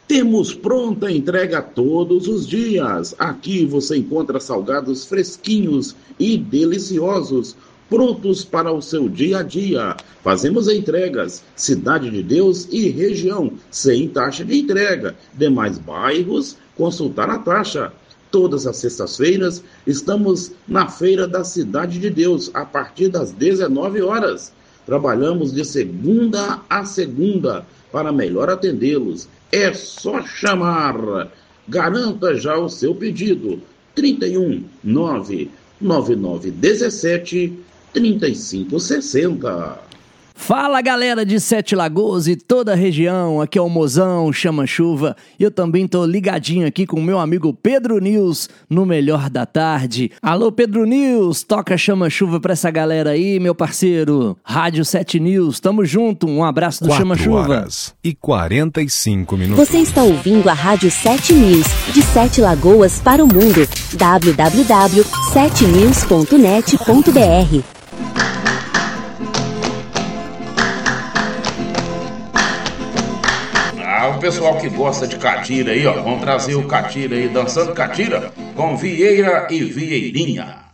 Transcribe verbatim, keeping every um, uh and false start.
Temos pronta entrega todos os dias. Aqui você encontra salgados fresquinhos e deliciosos, prontos para o seu dia a dia. Fazemos entregas, Cidade de Deus e região, sem taxa de entrega. Demais bairros, consultar a taxa. Todas as sextas-feiras estamos na Feira da Cidade de Deus, a partir das dezenove horas. Trabalhamos de segunda a segunda para melhor atendê-los. É só chamar. Garanta já o seu pedido. trinta e um, nove nove nove dezessete, trinta e cinco sessenta. Fala galera de Sete Lagoas e toda a região, aqui é o Mozão, Chama Chuva, e eu também tô ligadinho aqui com o meu amigo Pedro News no Melhor da Tarde. Alô Pedro News, toca Chama Chuva pra essa galera aí, meu parceiro. Rádio Sete News, tamo junto, um abraço do Chama Chuva. quatro horas e quarenta e cinco minutos. Você está ouvindo a Rádio Sete News, de Sete Lagoas para o mundo, w w w ponto sete news ponto net ponto b r. Ah, o pessoal que gosta de catira aí, ó, vamos trazer o catira aí, dançando catira com Vieira e Vieirinha.